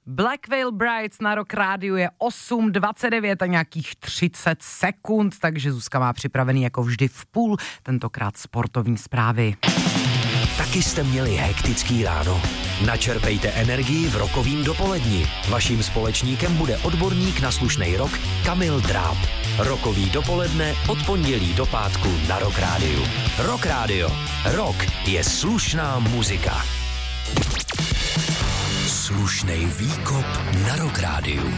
Black Veil Brides na Rock Rádiu je 8:29 a nějakých 30 sekund, takže Zuzka má připravený jako vždy v půl, tentokrát sportovní zprávy. Taky jste měli hektický ráno? Načerpejte energii v rokovým dopoledni. Vaším společníkem bude odborník na slušnej rock Kamil Dráb. Rokový dopoledne od pondělí do pátku na Rock Rádiu. Rock Rádio. Rock je slušná muzika. Slušnej výkop na Rock Rádiu.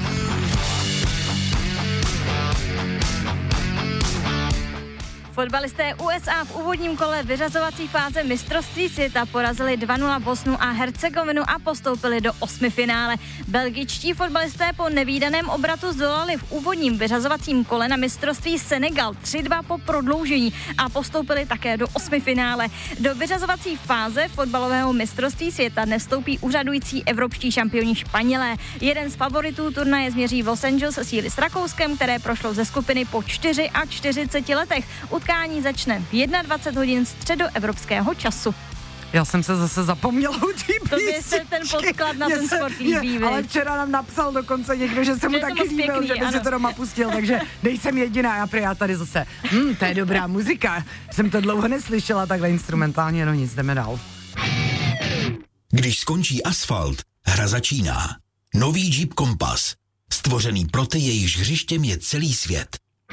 Fotbalisté USA v úvodním kole vyřazovací fáze mistrovství světa porazili 2-0 Bosnu a Hercegovinu a postoupili do osmifinále. Belgičtí fotbalisté po nevídaném obratu zdolali v úvodním vyřazovacím kole na mistrovství Senegal 3-2 po prodloužení a postoupili také do osmifinále. Do vyřazovací fáze fotbalového mistrovství světa nevstoupí úřadující evropští šampioni Španělé. Jeden z favoritů turnaje změří v Los Angeles síly s Rakouskem, které prošlo ze skupiny po 44 letech. Utkání začne v 21 hodin středoevropského času. Já jsem se zase zapomněla u té písničky. Tobě se ten podklad na ten sport líbí, ale včera nám napsal dokonce někdo, že se mu taky líbil, že by si to doma pustil, takže nejsem jediná, já tady zase, to je dobrá muzika. Jsem to dlouho neslyšela, takhle instrumentálně, no nic, jdeme dál. Když skončí asfalt, hra začíná. Nový Jeep Compass, stvořený pro ty, jejichž hřištěm je celý svět.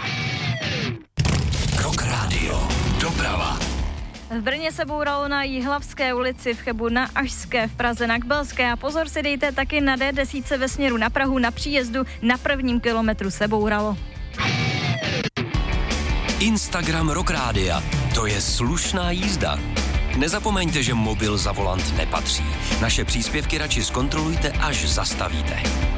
Rock Rádio. Doprava. V Brně se bouralo na Jihlavské ulici, v Chebu na Ašské, v Praze na Kbelské a pozor si dejte taky na D10 ve směru na Prahu na příjezdu na 1. kilometru se bouralo. Instagram Rock Rádia. To je slušná jízda. Nezapomeňte, že mobil za volant nepatří. Naše příspěvky radši zkontrolujte, až zastavíte.